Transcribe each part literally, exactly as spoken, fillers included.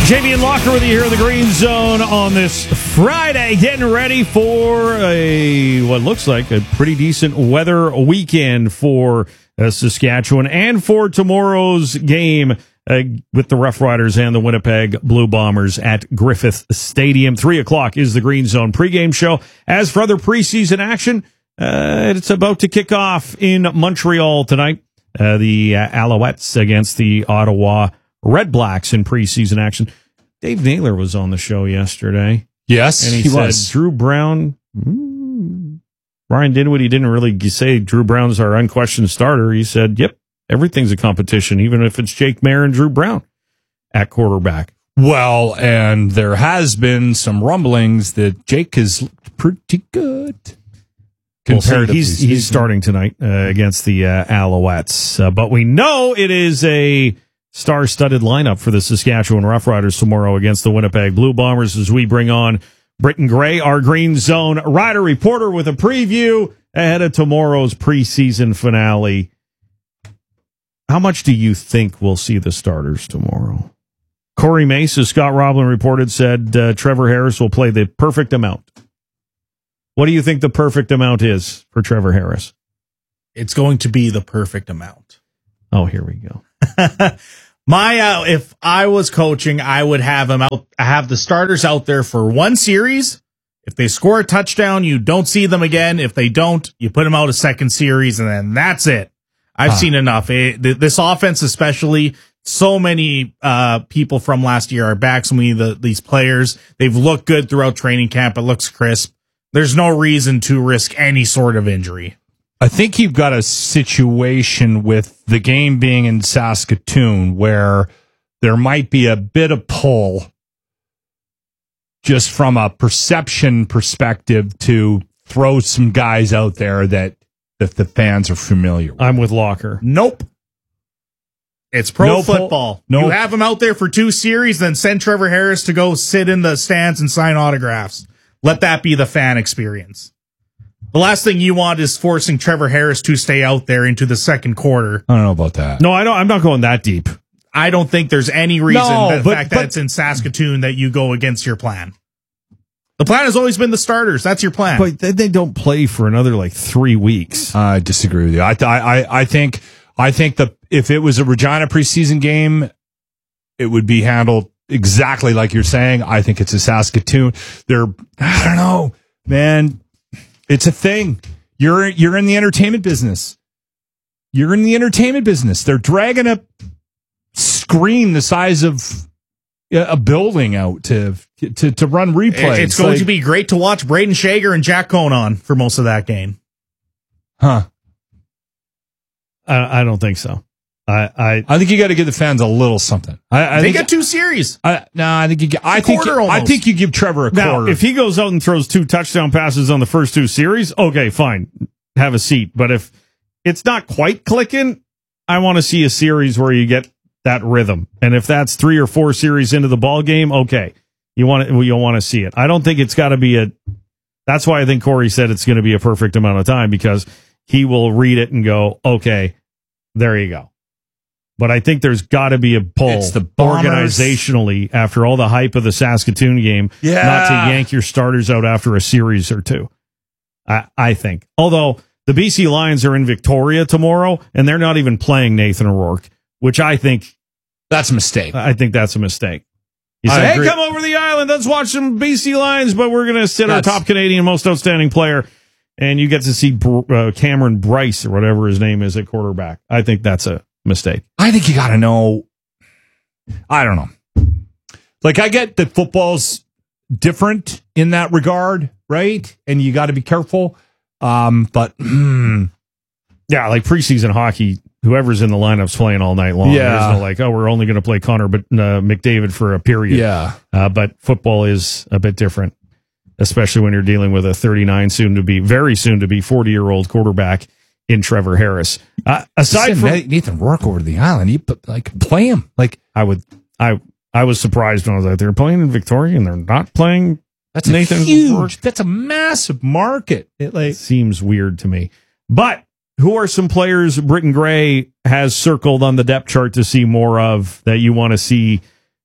J V and Locker with you here in the Green Zone on this Friday, getting ready for a what looks like a pretty decent weather weekend for uh, Saskatchewan and for tomorrow's game uh, with the Rough Riders and the Winnipeg Blue Bombers at Griffith Stadium. Three o'clock is the Green Zone pregame show. As for other preseason action, uh, it's about to kick off in Montreal tonight. Uh, the uh, Alouettes against the Ottawa Red Blacks in preseason action. Dave Naylor was on the show yesterday. Yes, and he, he said was. Drew Brown. Mm, Brian Dinwiddie didn't really say Drew Brown's our unquestioned starter. He said, "Yep, everything's a competition, even if it's Jake Maier and Drew Brown at quarterback." Well, and there has been some rumblings that Jake is pretty good. Well, see, he's he's starting tonight uh, against the uh, Alouettes, uh, but we know it is a star-studded lineup for the Saskatchewan Roughriders tomorrow against the Winnipeg Blue Bombers as we bring on Britton Gray, our Green Zone Rider reporter, with a preview ahead of tomorrow's preseason finale. How much do you think we'll see the starters tomorrow? Corey Mace, as Scott Roblin reported, said uh, Trevor Harris will play the perfect amount. What do you think the perfect amount is for Trevor Harris? It's going to be the perfect amount. Oh, here we go. My, uh, if I was coaching, I would have him out, have the starters out there for one series. If they score a touchdown, you don't see them again. If they don't, you put them out a second series, and then that's it. I've huh. seen enough. It, th- this offense, especially, so many uh, people from last year are back. So many of the, these players, they've looked good throughout training camp. It looks crisp. There's no reason to risk any sort of injury. I think you've got a situation with the game being in Saskatoon where there might be a bit of pull just from a perception perspective to throw some guys out there that, that the fans are familiar with. I'm with Locker. Nope. It's pro no football. No. You have him out there for two series, then send Trevor Harris to go sit in the stands and sign autographs. Let that be the fan experience. The last thing you want is forcing Trevor Harris to stay out there into the second quarter. I don't know about that. No, I don't. I'm not going that deep. I don't think there's any reason, no, that the but, fact but, that it's in Saskatoon, that you go against your plan. The plan has always been the starters. That's your plan. But they, they don't play for another like three weeks. I disagree with you. I I I think I think that if it was a Regina preseason game, it would be handled exactly like you're saying. I think it's a Saskatoon. They're I don't know, man. It's a thing. You're you're in the entertainment business. You're in the entertainment business. They're dragging a screen the size of a building out to to, to run replays. It's going like, to be great to watch Braden Shager and Jack Cohn on for most of that game. Huh. I, I don't think so. I I, I think you got to give the fans a little something. I, I they think, got two series. I, no, I think you. I think. You, I think you give Trevor a now, quarter. If he goes out and throws two touchdown passes on the first two series, okay, fine, have a seat. But if it's not quite clicking, I want to see a series where you get that rhythm. And if that's three or four series into the ball game, okay, you want to you want to see it. I don't think it's got to be a. That's why I think Corey said it's going to be a perfect amount of time, because he will read it and go, okay, there you go. But I think there's got to be a pull it's the organizationally after all the hype of the Saskatoon game, yeah. not to yank your starters out after a series or two. I, I think. Although the B C Lions are in Victoria tomorrow, and they're not even playing Nathan O'Rourke, which I think that's a mistake. I think that's a mistake. You say, hey, come over the island, let's watch some B C Lions, but we're going to sit that's, our top Canadian most outstanding player, and you get to see uh, Cameron Bryce or whatever his name is at quarterback. I think that's a mistake. I think you got to know. I don't know. Like, I get that football's different in that regard, right? And you got to be careful. Um, but mm, yeah, like preseason hockey, whoever's in the lineup's playing all night long. Yeah. There's no like, oh, we're only going to play Connor but uh, McDavid for a period. Yeah. Uh, but football is a bit different, especially when you're dealing with a thirty-nine, soon to be, very soon to be forty year old quarterback in Trevor Harris. Uh, aside from Nathan Rourke over the island, you put, like play him. Like I would, I I was surprised when I was out there playing in Victoria, and they're not playing. That's Nathan a huge. Rourke. That's a massive market. It like seems weird to me. But who are some players Britton Gray has circled on the depth chart to see more of that you want to see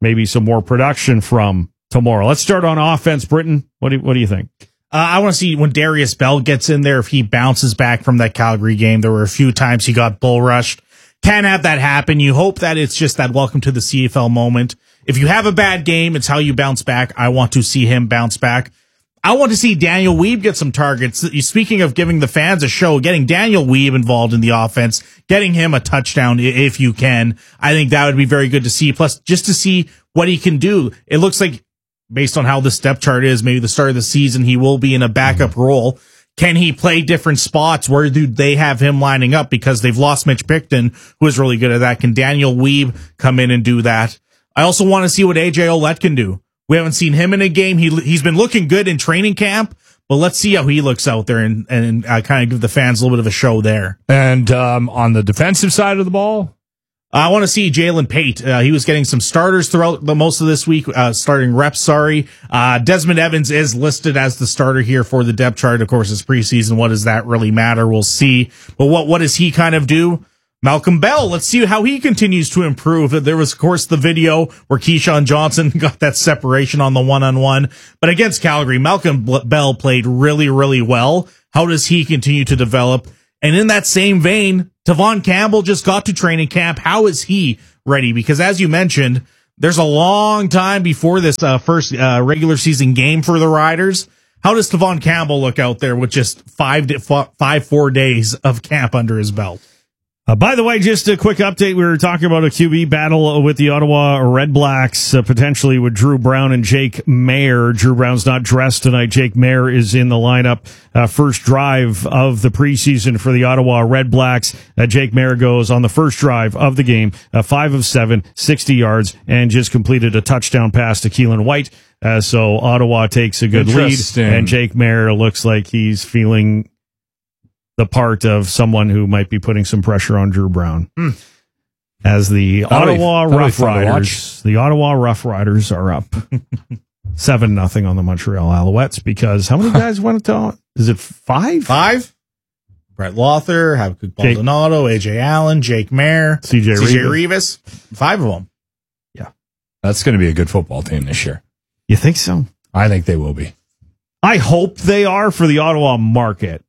maybe some more production from tomorrow. Let's start on offense, Britton. What do, what do you think? Uh, I want to see when Darius Bell gets in there, if he bounces back from that Calgary game. There were a few times he got bull rushed. Can't have that happen. You hope that it's just that welcome to the C F L moment. If you have a bad game, it's how you bounce back. I want to see him bounce back. I want to see Daniel Weeb get some targets. Speaking of giving the fans a show, getting Daniel Weeb involved in the offense, getting him a touchdown if you can, I think that would be very good to see. Plus, just to see what he can do. It looks like, based on how the step chart is, maybe the start of the season, he will be in a backup role. Can he play different spots? Where do they have him lining up? Because they've lost Mitch Picton, who is really good at that. Can Daniel Weeb come in and do that? I also want to see what A J Ouellette can do. We haven't seen him in a game. He, he's been looking good in training camp, but let's see how he looks out there and, and uh, kind of give the fans a little bit of a show there. And um, on the defensive side of the ball, I want to see Jalen Pate. Uh, he was getting some starters throughout the most of this week, uh, starting reps, sorry. Uh, Desmond Evans is listed as the starter here for the depth chart. Of course, it's preseason. What does that really matter? We'll see. But what, what does he kind of do? Malcolm Bell, let's see how he continues to improve. There was, of course, the video where Keyshawn Johnson got that separation on the one-on-one. But against Calgary, Malcolm Bell played really, really well. How does he continue to develop? And in that same vein, Tavon Campbell just got to training camp. How is he ready? Because as you mentioned, there's a long time before this uh, first uh, regular season game for the Riders. How does Tavon Campbell look out there with just five, five, four days of camp under his belt? Uh, by the way, just a quick update. We were talking about a Q B battle with the Ottawa Red Blacks, uh, potentially with Drew Brown and Jake Maier. Drew Brown's not dressed tonight. Jake Maier is in the lineup. Uh, first drive of the preseason for the Ottawa Red Blacks. Uh, Jake Maier goes on the first drive of the game, uh, five of seven, sixty yards, and just completed a touchdown pass to Keelan White. Uh, so Ottawa takes a good lead, and Jake Maier looks like he's feeling the part of someone who might be putting some pressure on Drew Brown. Hmm. As the that'll Ottawa be, Rough Riders, the Ottawa Rough Riders are up seven nothing on the Montreal Alouettes because how many guys went to? Is it five? Five. Brett Lothar, Habakkuk Baldonado, A J Allen, Jake Maier, C J Reeves. Five of them. Yeah, that's going to be a good football team this year. You think so? I think they will be. I hope they are for the Ottawa market.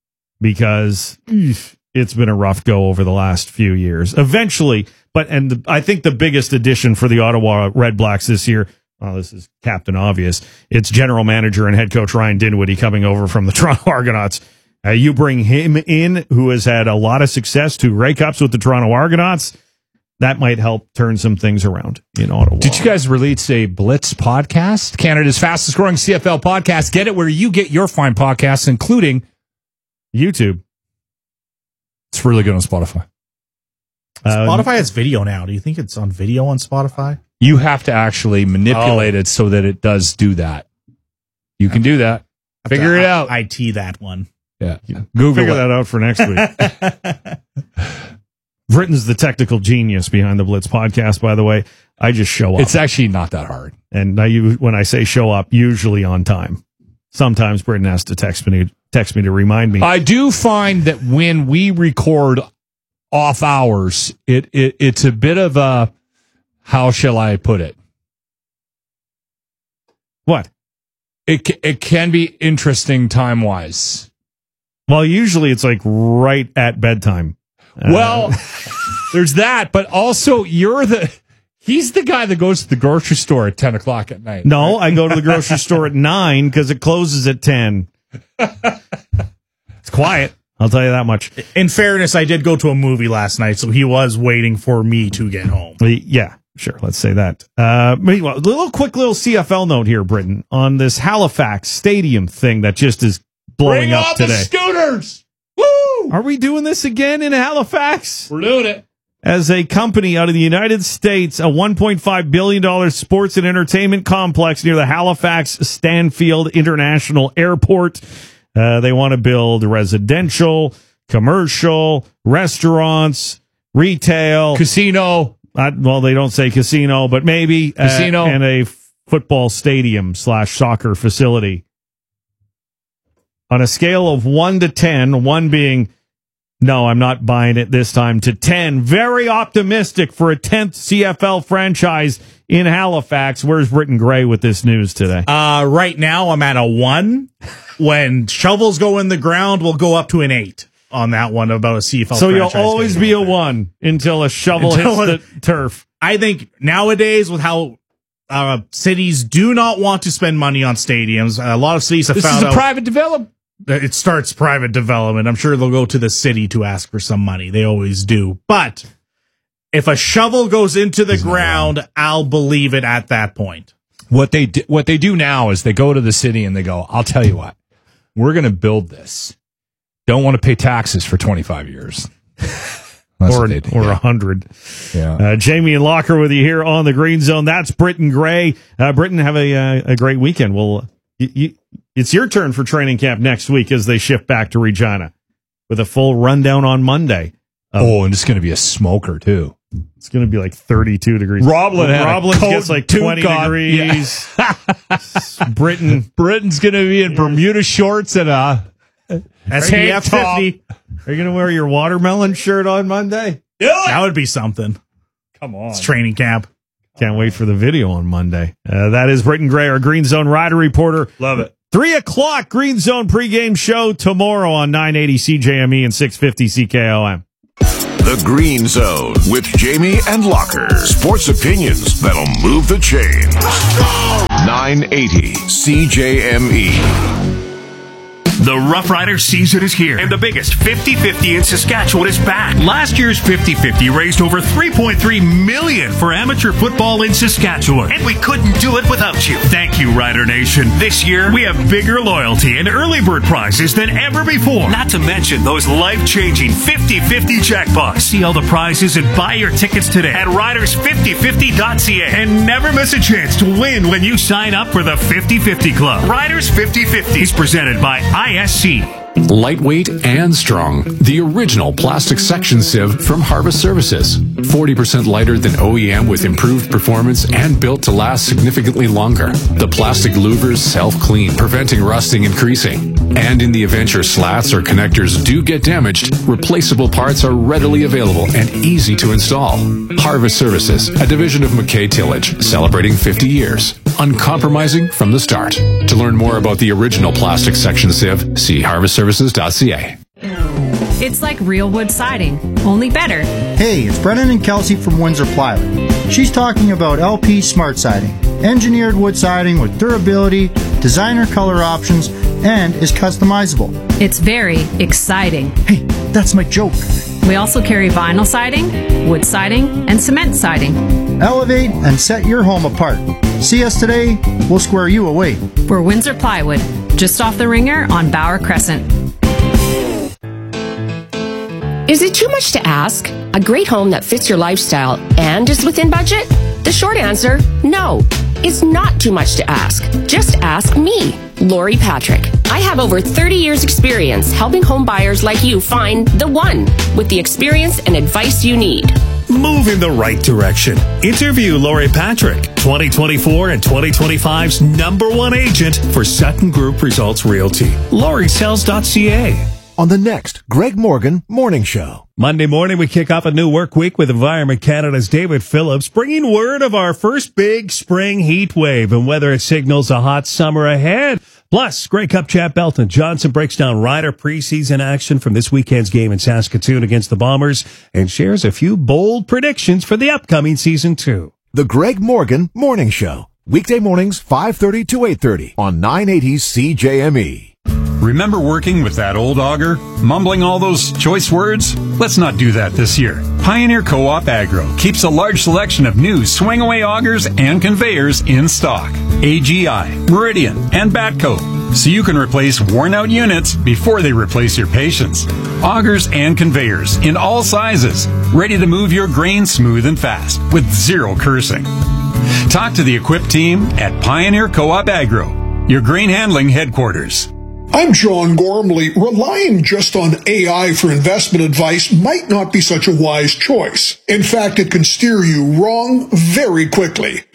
Because it's been a rough go over the last few years. Eventually, but and the, I think the biggest addition for the Ottawa Red Blacks this year, well, this is Captain Obvious, it's general manager and head coach Ryan Dinwiddie coming over from the Toronto Argonauts. Uh, you bring him in, who has had a lot of success, two Grey Cups with the Toronto Argonauts. That might help turn some things around in Ottawa. Did you guys release a Blitz podcast? Canada's fastest growing C F L podcast. Get it where you get your fine podcasts, including YouTube. It's really good on Spotify. Spotify has video now. Do you think it's on video on Spotify? You have to actually manipulate oh. it so that it does do that. You can do that. Figure it out. I T that one. Yeah. Google Figure it. that out for next week. Britton's the technical genius behind the Blitz podcast, by the way. I just show up. It's actually not that hard. And I, when I say show up, usually on time. Sometimes Britton has to text me text me to remind me. I do find that when we record off hours, it, it it's a bit of a, how shall I put it? What? It it can be interesting time wise. Well, usually it's like right at bedtime. Well, uh, there's that, but also you're the. He's the guy that goes to the grocery store at ten o'clock at night. No, right? I go to the grocery store at nine because it closes at ten. It's quiet. I'll tell you that much. In fairness, I did go to a movie last night, so he was waiting for me to get home. Yeah, sure. Let's say that. Uh, meanwhile, a little quick little C F L note here, Britton, on this Halifax Stadium thing that just is blowing Bring up all today. The scooters! Woo! Are we doing this again in Halifax? We're doing it. As a company out of the United States, a one point five billion dollars sports and entertainment complex near the Halifax Stanfield International Airport. Uh, they want to build residential, commercial, restaurants, retail. Casino. Uh, well, they don't say casino, but maybe. Casino. Uh, and a football stadium slash soccer facility. On a scale of one to ten, one being No, I'm not buying it this time to ten. Very optimistic for a tenth C F L franchise in Halifax. Where's Britton Gray with this news today? Uh, right now, I'm at a one. When shovels go in the ground, we'll go up to an eight on that one about a C F L so franchise. So you'll always be a one until a shovel until hits the turf. I think nowadays, with how uh, cities do not want to spend money on stadiums, a lot of cities have this found is a out private development. It starts private development. I'm sure they'll go to the city to ask for some money. They always do. But if a shovel goes into the ground, I'll believe it at that point. What they do, what they do now is they go to the city and they go, I'll tell you what, we're going to build this. Don't want to pay taxes for twenty-five years. That's or or a yeah. hundred. Yeah. Uh, Jamie and Locker with you here on the Green Zone. That's Britton Gray. Uh, Britton, have a uh, a great weekend. Well, you, you, it's your turn for training camp next week as they shift back to Regina with a full rundown on Monday. Um, oh, and it's going to be a smoker too. It's going to be like thirty-two degrees. Roblin, Roblin gets like twenty degrees. Yeah. Britton, Britton's going to be in Bermuda shorts and a S P F fifty. Are you going to wear your watermelon shirt on Monday? Do it. That would be something. Come on. It's training camp. Can't wait for the video on Monday. Uh, that is Britton Gray, our Green Zone Rider reporter. Love it. Three o'clock Green Zone pregame show tomorrow on nine eighty C J M E and six fifty C K O M. The Green Zone with Jamie and Locker. Sports opinions that'll move the chains. nine eighty C J M E. The Rough Rider season is here, and the biggest fifty fifty in Saskatchewan is back. Last year's fifty fifty raised over three point three million dollars for amateur football in Saskatchewan, and we couldn't do it without you. Thank you, Rider Nation. This year, we have bigger loyalty and early bird prizes than ever before. Not to mention those life-changing fifty fifty jackpots. See all the prizes and buy your tickets today at riders fifty fifty dot c a, and never miss a chance to win when you sign up for the fifty fifty Club. Riders fifty fifty is presented by I S C. Lightweight and strong. The original plastic section sieve from Harvest Services. forty percent lighter than O E M with improved performance and built to last significantly longer. The plastic louvers self-clean, preventing rusting and creasing. And in the event your slats or connectors do get damaged, replaceable parts are readily available and easy to install. Harvest Services, a division of McKay Tillage, celebrating fifty years. Uncompromising from the start. To learn more about the original plastic section sieve, see harvest services dot c a. It's like real wood siding, only better. Hey, it's Brennan and Kelsey from Windsor Plywood. She's talking about L P Smart Siding. Engineered wood siding with durability, designer color options, and is customizable. It's very exciting. Hey, that's my joke. We also carry vinyl siding, wood siding, and cement siding. Elevate and set your home apart. See us today, we'll square you away. We're Windsor Plywood, just off the Ringer on Bauer Crescent. Is it too much to ask? A great home that fits your lifestyle and is within budget? The short answer, no. It's not too much to ask. Just ask me, Lori Patrick. I have over thirty years experience helping home buyers like you find the one with the experience and advice you need. Move in the right direction. Interview Lori Patrick, twenty twenty-four and twenty twenty-five's number one agent for Sutton Group Results Realty. Lori Sells dot c a. On the next Greg Morgan Morning Show. Monday morning, we kick off a new work week with Environment Canada's David Phillips, bringing word of our first big spring heat wave and whether it signals a hot summer ahead. Plus, Grey Cup champ Elton Johnson breaks down Rider preseason action from this weekend's game in Saskatoon against the Bombers and shares a few bold predictions for the upcoming season two. The Greg Morgan Morning Show. Weekday mornings, five thirty to eight thirty on nine eighty C J M E. Remember working with that old auger? Mumbling all those choice words? Let's not do that this year. Pioneer Co-op Agro keeps a large selection of new swing-away augers and conveyors in stock. A G I, Meridian, and Batco. So you can replace worn-out units before they replace your patience. Augers and conveyors in all sizes. Ready to move your grain smooth and fast with zero cursing. Talk to the equipped team at Pioneer Co-op Agro, your grain handling headquarters. I'm John Gormley. Relying just on A I for investment advice might not be such a wise choice. In fact, it can steer you wrong very quickly.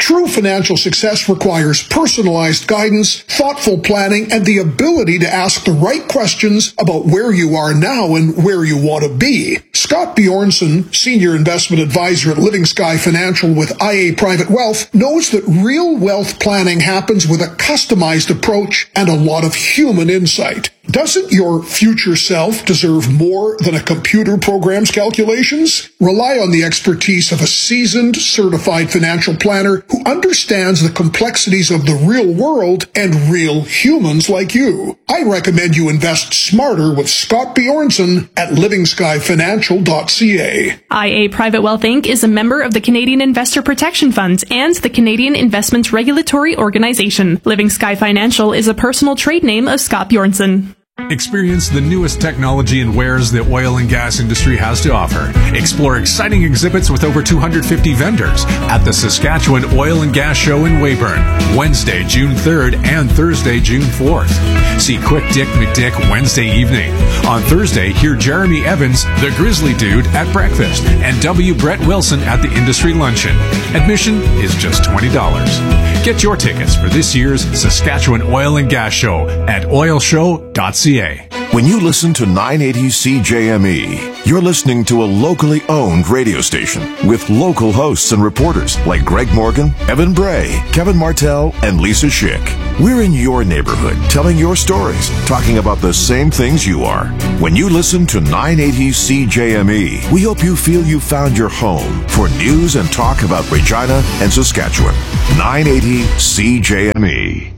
True financial success requires personalized guidance, thoughtful planning, and the ability to ask the right questions about where you are now and where you want to be. Scott Bjornson, Senior Investment Advisor at Living Sky Financial with I A Private Wealth, knows that real wealth planning happens with a customized approach and a lot of human insight. Doesn't your future self deserve more than a computer program's calculations? Rely on the expertise of a seasoned, certified financial planner who understands the complexities of the real world and real humans like you. I recommend you invest smarter with Scott Bjornson at living sky financial dot c a. I A Private Wealth Incorporated is a member of the Canadian Investor Protection Funds and the Canadian Investments Regulatory Organization. Living Sky Financial is a personal trade name of Scott Bjornson. Experience the newest technology and wares the oil and gas industry has to offer. Explore exciting exhibits with over two hundred fifty vendors at the Saskatchewan Oil and Gas Show in Weyburn, Wednesday, June third and Thursday, June fourth. See Quick Dick McDick Wednesday evening. On Thursday, hear Jeremy Evans, the Grizzly Dude, at breakfast, and W. Brett Wilson at the industry luncheon. Admission is just twenty dollars. Get your tickets for this year's Saskatchewan Oil and Gas Show at oil show dot c a. When you listen to nine eighty C J M E, you're listening to a locally owned radio station with local hosts and reporters like Greg Morgan, Evan Bray, Kevin Martell, and Lisa Schick. We're in your neighborhood, telling your stories, talking about the same things you are. When you listen to nine eighty C J M E, we hope you feel you found your home for news and talk about Regina and Saskatchewan. nine eighty C J M E.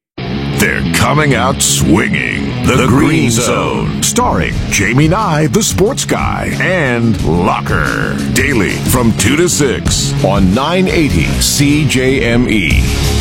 They're coming out swinging. The, the Green, Green Zone. Zone. Starring Jamie Nye, the sports guy, and Locker. Daily from two to six on nine eighty C J M E.